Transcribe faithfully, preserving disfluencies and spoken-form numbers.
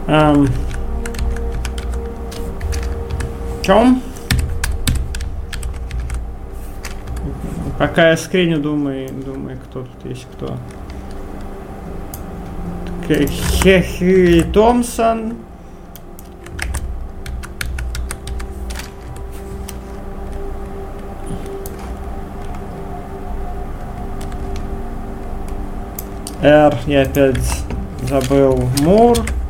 Эм. Чем? Пока я скриню, думаю, думаю, кто тут есть, кто. Хехи Томпсон. Р, я опять забыл. Мур.